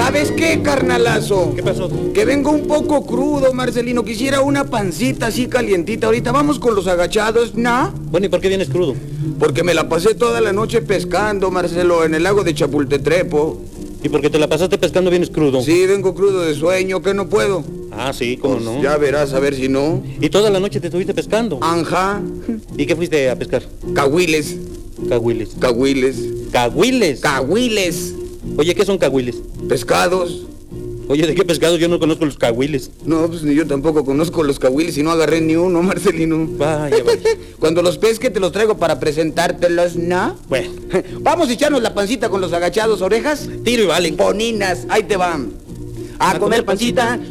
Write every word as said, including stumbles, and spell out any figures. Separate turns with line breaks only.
¿Sabes qué, carnalazo?
¿Qué pasó?
Que vengo un poco crudo, Marcelino. Quisiera una pancita así calientita. Ahorita vamos con los agachados, ¿no?
Bueno, ¿y por qué vienes crudo?
Porque me la pasé toda la noche pescando, Marcelo, en el lago de Chapultetrepo.
¿Y por qué te la pasaste pescando vienes crudo?
Sí, vengo crudo de sueño, que no puedo.
Ah, sí, ¿cómo
Pues
no?
ya verás, a ver si no.
¿Y toda la noche te estuviste pescando?
Anja,
¿Y qué fuiste a pescar?
cahuiles,
Cahuiles.
cahuiles,
¿Cahuiles?
cahuiles,
Oye, ¿qué son cahuiles?
pescados.
Oye, ¿de qué pescado? Yo no conozco los cahuiles.
No, pues ni yo tampoco conozco los cahuiles y no agarré ni uno, Marcelino.
Vaya, vaya.
Cuando los pesque te los traigo para presentártelos, ¿no?
Bueno,
Vamos a echarnos la pancita con los agachados, orejas.
tiro y vale.
Poninas, ahí te van. A,
A
comer
comer
pancita